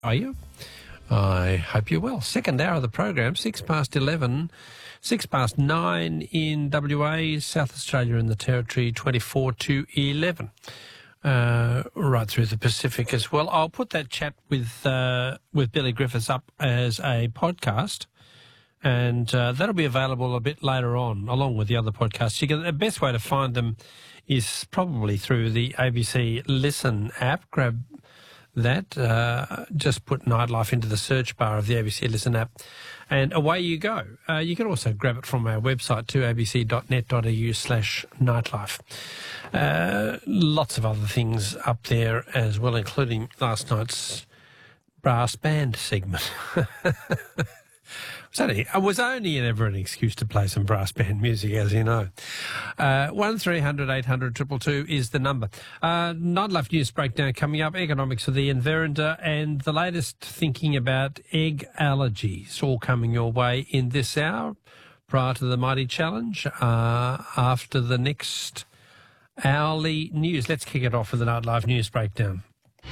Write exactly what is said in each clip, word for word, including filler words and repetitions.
Are you? I hope you're well. Second hour of the program, six past eleven, six past nine in W A, South Australia and the Territory, twenty-four to eleven. Uh, right through the Pacific as well. I'll put that chat with uh, with Billy Griffiths up as a podcast, and uh, that'll be available a bit later on, along with the other podcasts. You can, the best way to find them is probably through the A B C Listen app. Grab that, uh, just put Nightlife into the search bar of the A B C Listen app, and away you go. Uh, you can also grab it from our website too, abc.net.au slash nightlife. Uh, lots of other things up there as well, including last night's brass band segment. It was only, it was only ever an excuse to play some brass band music, as you know. Uh, one three hundred eight hundred two two two is the number. Uh, Nightlife News Breakdown coming up, economics of the Enverender, and the latest thinking about egg allergies, all coming your way in this hour, prior to the Mighty Challenge, uh, after the next hourly news. Let's kick it off with the Nightlife News Breakdown.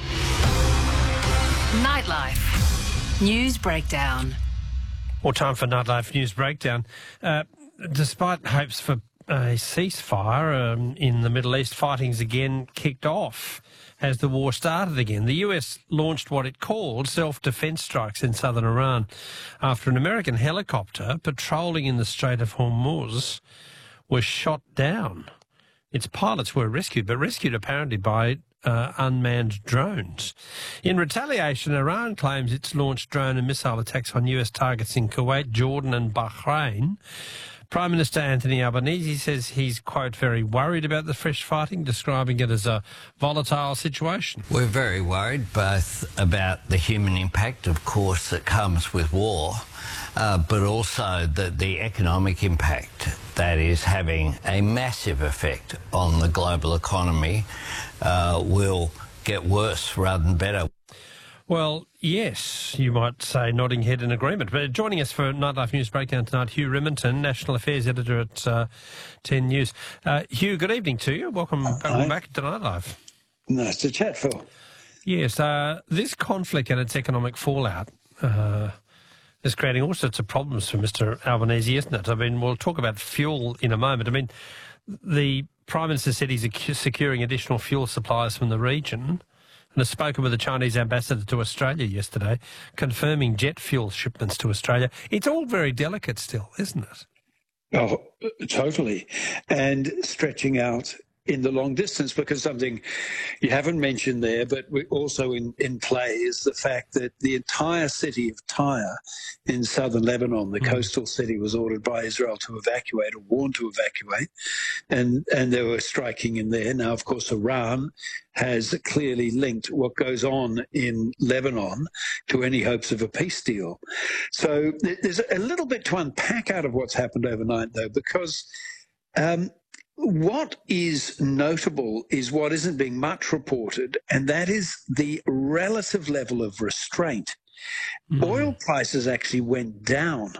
Nightlife News Breakdown. More time for Nightlife News Breakdown. Uh, despite hopes for a ceasefire um, in the Middle East, fighting's again kicked off as the war started again. The U S launched what it called self-defense strikes in southern Iran after an American helicopter patrolling in the Strait of Hormuz was shot down. Its pilots were rescued, but rescued apparently by Uh, unmanned drones. In retaliation, Iran claims it's launched drone and missile attacks on U S targets in Kuwait, Jordan and Bahrain. Prime Minister Anthony Albanese says he's, quote, very worried about the fresh fighting, describing it as a volatile situation. We're very worried, both about the human impact, of course, that comes with war, uh, but also the, the economic impact that is having a massive effect on the global economy uh, will get worse rather than better. Well, yes, you might say, nodding head in agreement. But joining us for Nightlife News Breakdown tonight, Hugh Remington, National Affairs Editor at uh, ten News. Uh, Hugh, good evening to you. Welcome, uh, welcome back to Nightlife. Nice to chat, Phil. Yes, uh, this conflict and its economic fallout uh, is creating all sorts of problems for Mister Albanese, isn't it? I mean, we'll talk about fuel in a moment. I mean, the Prime Minister said he's securing additional fuel supplies from the region, and has spoken with the Chinese ambassador to Australia yesterday, confirming jet fuel shipments to Australia. It's all very delicate still, isn't it? Oh, totally. And stretching out in the long distance, because something you haven't mentioned there, but we also in, in play is the fact that the entire city of Tyre in southern Lebanon, the mm. coastal city, was ordered by Israel to evacuate or warned to evacuate, and, and they were striking in there. Now, of course, Iran has clearly linked what goes on in Lebanon to any hopes of a peace deal. So there's a little bit to unpack out of what's happened overnight, though, because um, what is notable is what isn't being much reported, and that is the relative level of restraint. Mm. Oil prices actually went down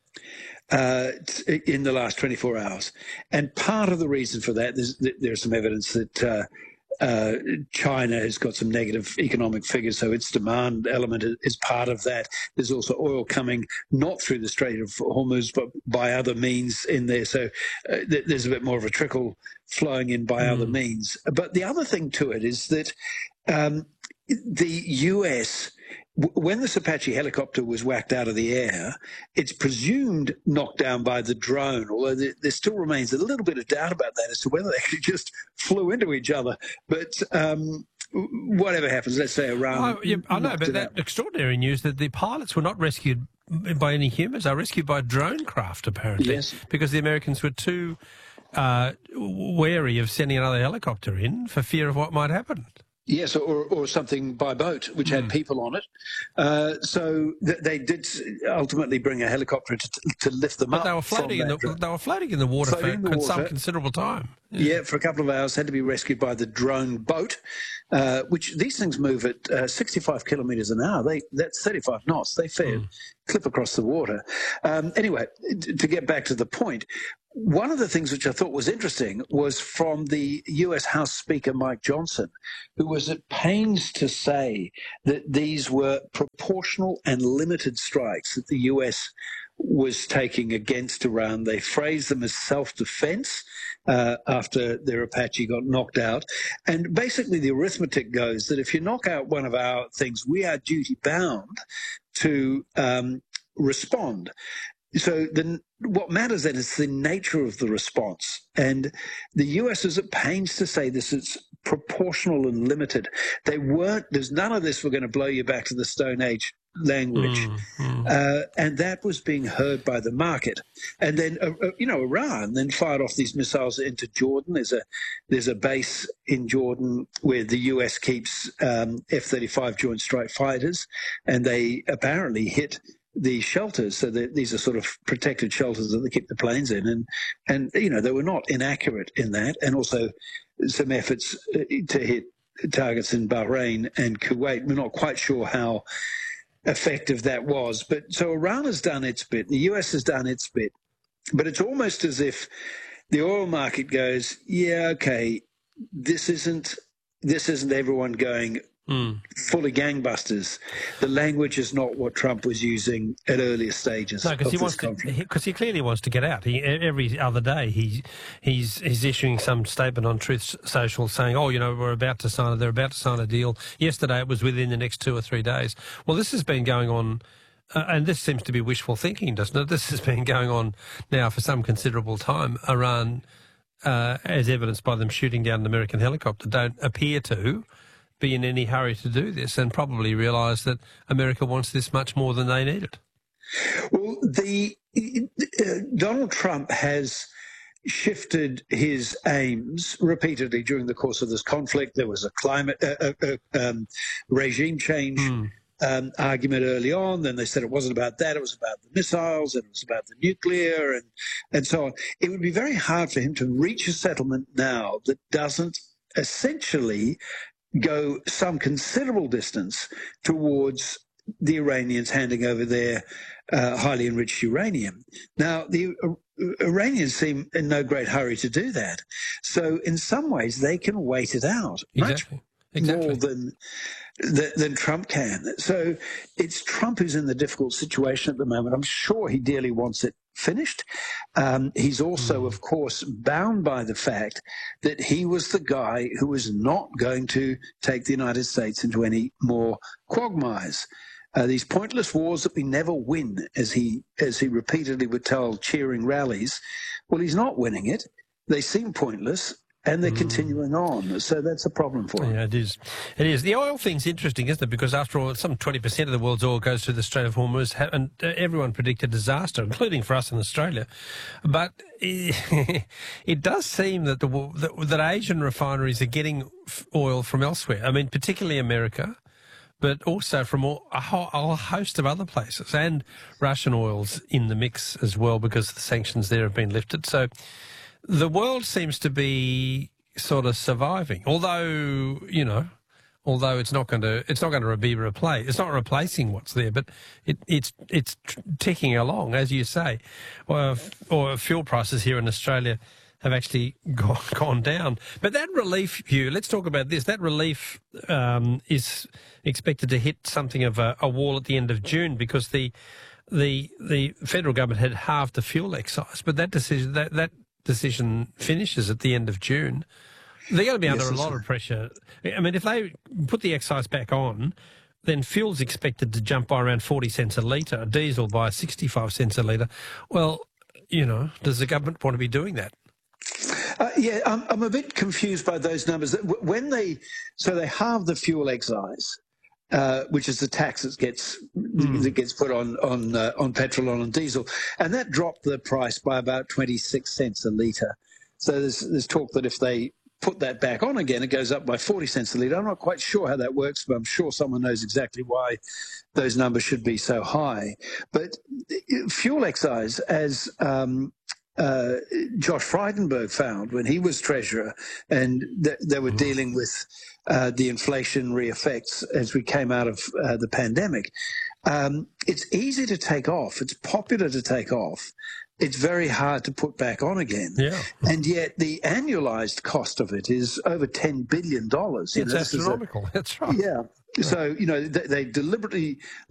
uh, in the last twenty-four hours. And part of the reason for that, there's, there's some evidence that uh, uh, China has got some negative economic figures, so its demand element is part of that. There's also oil coming not through the Strait of Hormuz, but by other means in there. So uh, th- there's a bit more of a trickle flowing in by mm. other means. But the other thing to it is that um, the U S, when this Apache helicopter was whacked out of the air, it's presumed knocked down by the drone, although there, there still remains a little bit of doubt about that as to whether they actually just flew into each other. But um, whatever happens, let's say Iran... Oh, yeah, I know, but that out. Extraordinary news that the pilots were not rescued by any humans. They were rescued by drone craft, apparently, yes. because the Americans were too uh, wary of sending another helicopter in for fear of what might happen. Yes, or, or something by boat, which mm. had people on it. Uh, so th- they did ultimately bring a helicopter to, to lift them but up. But they were floating in the they were floating in the water floating for the water. some considerable time. Yeah. yeah, for a couple of hours, had to be rescued by the drone boat, uh, which these things move at uh, sixty-five kilometres an hour. They That's thirty-five knots. They fair mm. clip across the water. Um, anyway, to get back to the point, one of the things which I thought was interesting was from the U S House Speaker, Mike Johnson, who was at pains to say that these were proportional and limited strikes that the U S was taking against Iran. They phrased them as self-defense uh, after their Apache got knocked out. And basically the arithmetic goes that if you knock out one of our things, we are duty-bound to um, respond. So the, what matters then is the nature of the response. And the U S is at pains to say this is proportional and limited. They weren't, there's none of this, we're going to blow you back to the Stone Age language. Mm, mm. Uh, and that was being heard by the market. And then, uh, uh, you know, Iran then fired off these missiles into Jordan. There's a there's a base in Jordan where the U S keeps um, F thirty-five Joint Strike Fighters, and they apparently hit the shelters. So these are sort of protected shelters that they keep the planes in. And, and you know, they were not inaccurate in that. And also some efforts to hit targets in Bahrain and Kuwait. We're not quite sure how effective that was. But so Iran has done its bit, the U S has done its bit. But it's almost as if the oil market goes, yeah, okay, this isn't this isn't everyone going mm. fully gangbusters. The language is not what Trump was using at earlier stages. No, because he wants to, because he clearly wants to get out. He, every other day, he he's he's issuing some statement on Truth Social saying, "Oh, you know, we're about to sign. They're about to sign a deal." Yesterday, it was within the next two or three days. Well, this has been going on. Uh, and this seems to be wishful thinking, doesn't it? This has been going on now for some considerable time. Iran, uh, as evidenced by them shooting down an American helicopter, don't appear to be in any hurry to do this, and probably realise that America wants this much more than they need it. Well, the uh, Donald Trump has shifted his aims repeatedly during the course of this conflict. There was a climate uh, uh, um, regime change. Mm. Um, argument early on, then they said it wasn't about that, it was about the missiles, and it was about the nuclear, and, and so on. It would be very hard for him to reach a settlement now that doesn't essentially go some considerable distance towards the Iranians handing over their uh, highly enriched uranium. Now, the uh, Iranians seem in no great hurry to do that. So in some ways, they can wait it out. Exactly. Much Exactly. more than, than than Trump can. So it's Trump who's in the difficult situation at the moment. I'm sure he dearly wants it finished. Um, he's also, mm. of course, bound by the fact that he was the guy who was not going to take the United States into any more quagmires. Uh, these pointless wars that we never win, as he as he repeatedly would tell cheering rallies. Well, he's not winning it. They seem pointless. And they're mm. continuing on. So that's a problem for them. Yeah, it is. It is. The oil thing's interesting, isn't it? Because after all, some twenty percent of the world's oil goes through the Strait of Hormuz, and everyone predicted disaster, including for us in Australia. But it, it does seem that, the, that, that Asian refineries are getting oil from elsewhere. I mean, particularly America, but also from all, a, whole, a host of other places, and Russian oil's in the mix as well because the sanctions there have been lifted. So the world seems to be sort of surviving, although, you know, although it's not going to, it's not going to be replaced. It's not replacing what's there, but it, it's it's ticking along, as you say. Or, or fuel prices here in Australia have actually gone, gone down. But that relief, Hugh, let's talk about this. That relief um, is expected to hit something of a, a wall at the end of June because the the the federal government had halved the fuel excise, but that decision that that decision finishes at the end of June. They're going to be under yes, a lot right. of pressure. I mean, if they put the excise back on, then fuel's expected to jump by around forty cents a litre, diesel by sixty-five cents a litre. Well, you know, does the government want to be doing that? Uh, yeah, I'm, I'm a bit confused by those numbers. When they, so they halve the fuel excise, Uh, which is the tax that gets mm. that gets put on on uh, on petrol and on diesel, and that dropped the price by about twenty-six cents a litre. So there's there's talk that if they put that back on again, it goes up by forty cents a litre. I'm not quite sure how that works, but I'm sure someone knows exactly why those numbers should be so high. But fuel excise, as um, uh, Josh Frydenberg found when he was treasurer, and th- they were dealing with uh, the inflationary effects as we came out of uh, the pandemic. Um, it's easy to take off. It's popular to take off. It's very hard to put back on again. Yeah. And yet the annualized cost of it is over ten billion dollars. It's astronomical. That's right. Yeah. So, you know, they, they deliberately